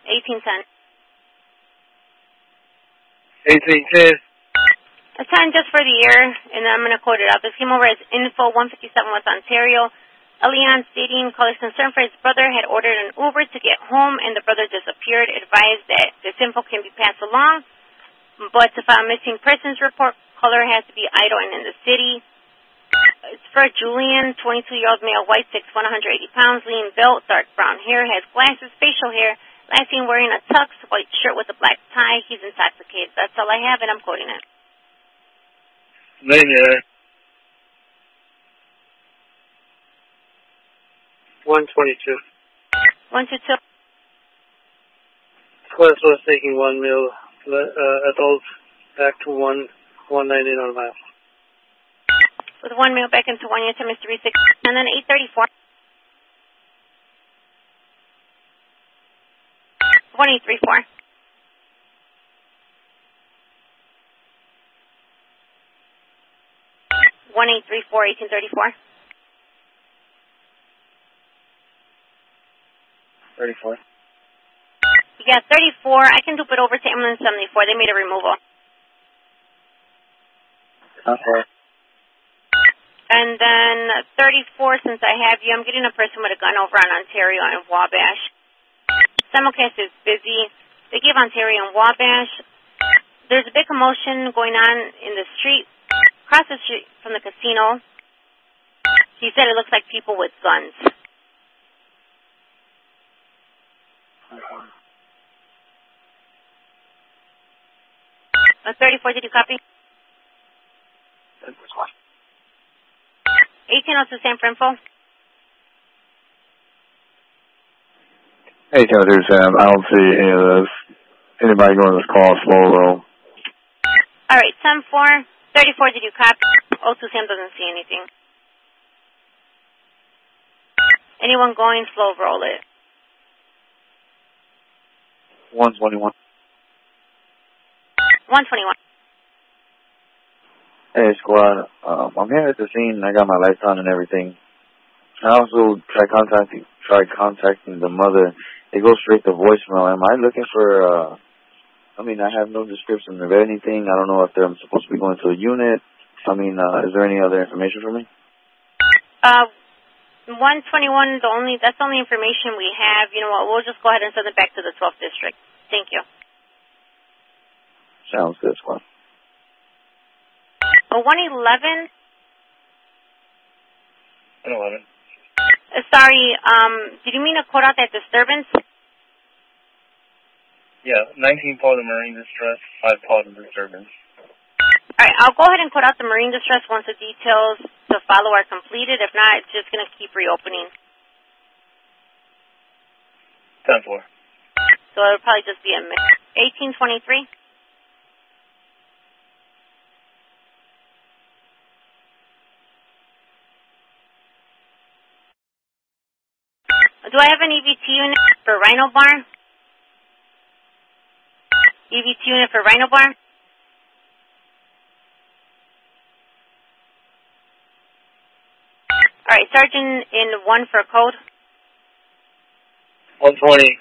1810. 1810. It's time just for the year, and I'm going to quote it out. This came over as Info 157 West Ontario. Leon stating caller's concern for his brother had ordered an Uber to get home, and the brother disappeared. Advised that this info can be passed along, but to file a missing persons report, caller has to be idle and in the city. It's for Julian, 22-year-old male, white, 6'1", 180 pounds, lean built, dark brown hair, has glasses, facial hair. Last seen wearing a tux, white shirt with a black tie. He's intoxicated. That's all I have, and I'm quoting it. Name there. 122. 122. Class was taking 1 mil. Adult back to 190 on mile. With 1 mil back into 1 year to Mr. 36, and then 834. 1834. 1834, 1834. 34. Yeah, 34. I can dupe it over to ambulance 74. They made a removal. Okay. And then 34, since I have you, I'm getting a person with a gun over on Ontario and Wabash. Simulcast is busy. They give Ontario and Wabash. There's a big commotion going on in the street, across the street from the casino. He said it looks like people with guns. 34, did you copy? 1802 San Francisco. Hey, County Sam. I don't see anybody going to this call slow roll. All right, 10-4. 34, did you copy? 02 Sam doesn't see anything. Anyone going, slow roll it. 121. 121. Hey, squad. I'm here at the scene. I got my lights on and everything. I also tried contacting the mother. It goes straight to voicemail. Am I looking for, I have no description of anything. I don't know if I'm supposed to be going to a unit. Is there any other information for me? 121, that's the only information we have. You know what, we'll just go ahead and send it back to the 12th District. Thank you. Sounds good, squad. 111? 111. Sorry, did you mean to quote out that disturbance? Yeah, 19 called the Marine distress, 5 called the disturbance. All right, I'll go ahead and quote out the Marine distress once the details to follow are completed. If not, it's just going to keep reopening. 10-4. So it'll probably just be a minute. 1823? Do I have an EVT unit for Rhino Bar? EVT unit for Rhino Bar? All right, Sergeant in 1 for code. 120. 20,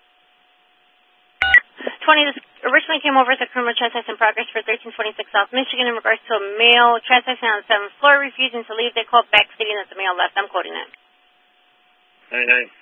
this originally came over as a criminal trespass in progress for 1326 South Michigan in regards to a male trespassing on the 7th floor, refusing to leave. They called back stating that the male left. I'm quoting it. 99.